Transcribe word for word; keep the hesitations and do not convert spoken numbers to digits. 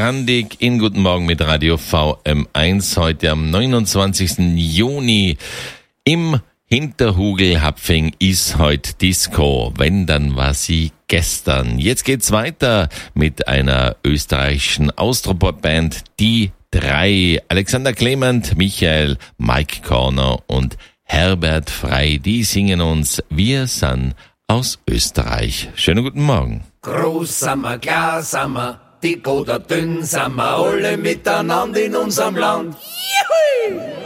Handig in Guten Morgen mit Radio V M eins, heute am neunundzwanzigsten Juni. Im Hinterhugel-Hapfing ist heute Disco, wenn, dann war sie gestern. Jetzt geht's weiter mit einer österreichischen Austropop-Band, die drei. Alexander Clement, Michael, Mike Corner und Herbert Frey, die singen uns Wir sind aus Österreich. Schönen guten Morgen. Groß sind wir, klar sind wir, dick oder dünn sind wir, alle miteinander in unserem Land. Juhu!